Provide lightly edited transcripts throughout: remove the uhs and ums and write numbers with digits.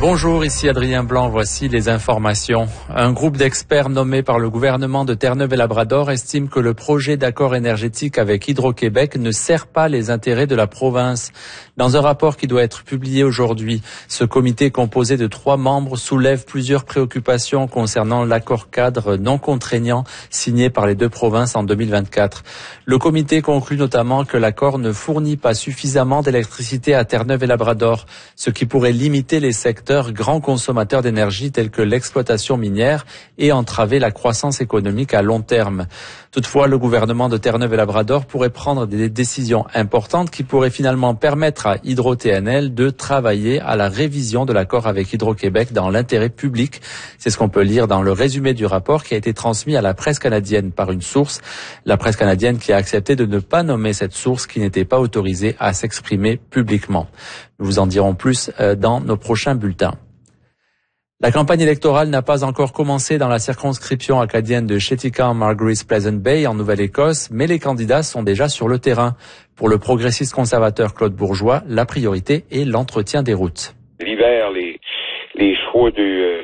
Bonjour, ici Adrien Blanc, voici les informations. Un groupe d'experts nommé par le gouvernement de Terre-Neuve-et-Labrador estime que le projet d'accord énergétique avec Hydro-Québec ne sert pas les intérêts de la province. Dans un rapport qui doit être publié aujourd'hui, ce comité composé de 3 membres soulève plusieurs préoccupations concernant l'accord cadre non contraignant signé par les 2 provinces en 2024. Le comité conclut notamment que l'accord ne fournit pas suffisamment d'électricité à Terre-Neuve-et-Labrador, ce qui pourrait limiter les secteurs grands consommateurs d'énergie tels que l'exploitation minière et entraver la croissance économique à long terme. Toutefois, le gouvernement de Terre-Neuve-et-Labrador pourrait prendre des décisions importantes qui pourraient finalement permettre à Hydro-TNL de travailler à la révision de l'accord avec Hydro-Québec dans l'intérêt public. C'est ce qu'on peut lire dans le résumé du rapport qui a été transmis à la presse canadienne par une source. La presse canadienne qui a accepté de ne pas nommer cette source qui n'était pas autorisée à s'exprimer publiquement. Nous vous en dirons plus dans nos prochains bulletins. La campagne électorale n'a pas encore commencé dans la circonscription acadienne de Cheticamp-Margaret's Pleasant Bay en Nouvelle-Écosse, mais les candidats sont déjà sur le terrain. Pour le progressiste conservateur Claude Bourgeois, la priorité est l'entretien des routes. L'hiver, les choix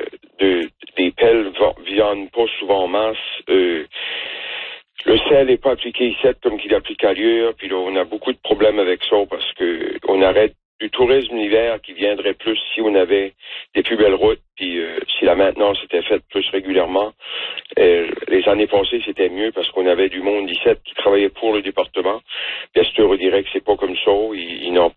des pelles viennent pas souvent en masse. Le sel n'est pas appliqué ici comme qu'il applique ailleurs, puis là, on a beaucoup de problèmes avec ça parce que on arrête du tourisme l'hiver qui viendrait plus si on avait des plus belles routes, puis si la maintenance était faite plus régulièrement. Les années passées, c'était mieux parce qu'on avait du monde ici qui travaillait pour le département. Bien sûr, on dirait que c'est pas comme ça. Ils n'ont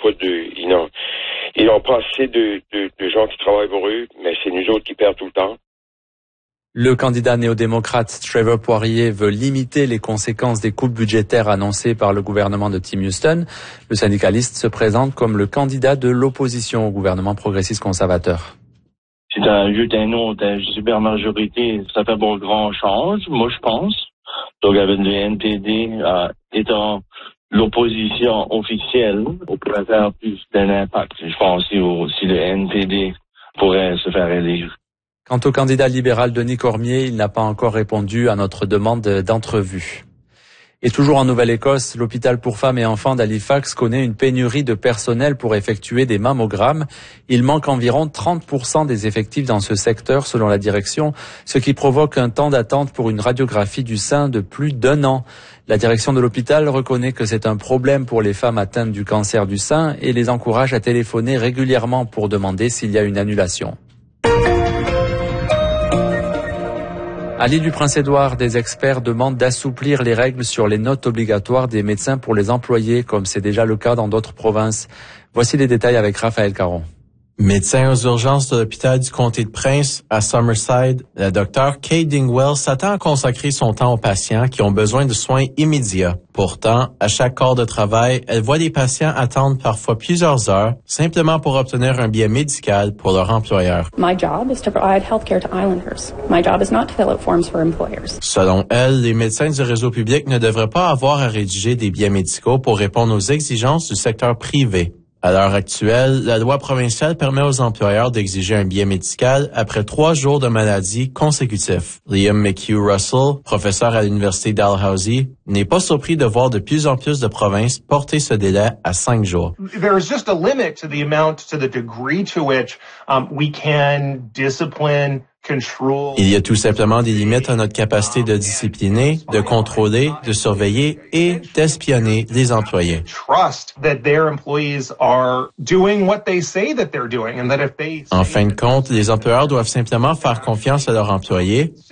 pas assez de gens qui travaillent pour eux, mais c'est nous autres qui perdons tout le temps. Le candidat néo-démocrate Trevor Poirier veut limiter les conséquences des coupes budgétaires annoncées par le gouvernement de Tim Huston. Le syndicaliste se présente comme le candidat de l'opposition au gouvernement progressiste conservateur. Si tu ajoutes un autre super majorité, ça fait pas grand change, moi je pense. Donc avec le NPD étant l'opposition officielle, on pourrait faire plus d'un impact. Je pense si le NPD pourrait se faire élire. Quant au candidat libéral Denis Cormier, il n'a pas encore répondu à notre demande d'entrevue. Et toujours en Nouvelle-Écosse, l'hôpital pour femmes et enfants d'Halifax connaît une pénurie de personnel pour effectuer des mammogrammes. Il manque environ 30% des effectifs dans ce secteur selon la direction, ce qui provoque un temps d'attente pour une radiographie du sein de plus d'1 an. La direction de l'hôpital reconnaît que c'est un problème pour les femmes atteintes du cancer du sein et les encourage à téléphoner régulièrement pour demander s'il y a une annulation. À l'île du Prince-Édouard, des experts demandent d'assouplir les règles sur les notes obligatoires des médecins pour les employés, comme c'est déjà le cas dans d'autres provinces. Voici les détails avec Raphaël Caron. Médecin aux urgences de l'hôpital du comté de Prince à Summerside, la docteure Kay Dingwell s'attend à consacrer son temps aux patients qui ont besoin de soins immédiats. Pourtant, à chaque corps de travail, elle voit des patients attendre parfois plusieurs heures simplement pour obtenir un billet médical pour leur employeur. My job is to provide healthcare to islanders. My job is not to fill out forms for employers. Selon elle, les médecins du réseau public ne devraient pas avoir à rédiger des billets médicaux pour répondre aux exigences du secteur privé. À l'heure actuelle, la loi provinciale permet aux employeurs d'exiger un billet médical après 3 jours de maladie consécutifs. Liam McHugh-Russell, professeur à l'université Dalhousie, n'est pas surpris de voir de plus en plus de provinces porter ce délai à 5 jours. There is just a limit to the amount, to the degree to which we can discipline. Il y a tout simplement des limites à notre capacité de discipliner, de contrôler, de surveiller et d'espionner les employés. En fin de compte, les employeurs doivent simplement faire confiance à leurs employés